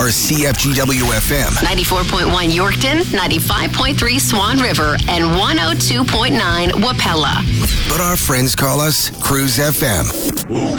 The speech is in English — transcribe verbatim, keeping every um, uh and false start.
are C F G W F M. ninety-four point one Yorkton, ninety-five point three Swan River, and one oh two point nine Wapella. But our friends call us Cruise F M.